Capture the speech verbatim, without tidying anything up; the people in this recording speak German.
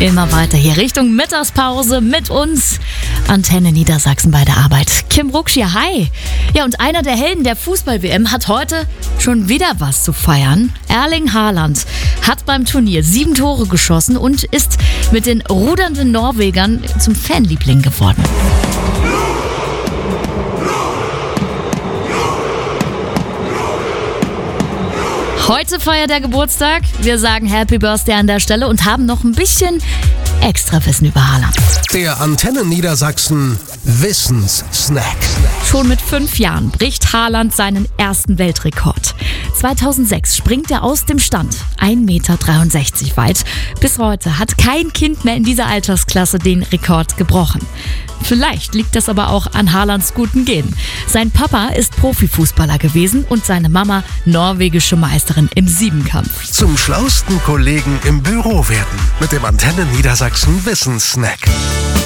Immer weiter hier Richtung Mittagspause mit uns. Antenne Niedersachsen bei der Arbeit. Kim Ruckschir, hi. Ja, und einer der Helden der Fußball-W M hat heute schon wieder was zu feiern. Erling Haaland hat beim Turnier sieben Tore geschossen und ist mit den rudernden Norwegern zum Fanliebling geworden. Heute feiert der Geburtstag. Wir sagen Happy Birthday an der Stelle und haben noch ein bisschen extra Wissen über Haaland. Der Antenne Niedersachsen Wissenssnack. Schon mit fünf Jahren bricht Haaland seinen ersten Weltrekord. zweitausendsechs springt er aus dem Stand, ein Meter dreiundsechzig weit. Bis heute hat kein Kind mehr in dieser Altersklasse den Rekord gebrochen. Vielleicht liegt das aber auch an Haalands guten Genen. Sein Papa ist Profifußballer gewesen und seine Mama norwegische Meisterin im Siebenkampf. Zum schlausten Kollegen im Büro werden mit dem Antenne Niedersachsen Wissenssnack.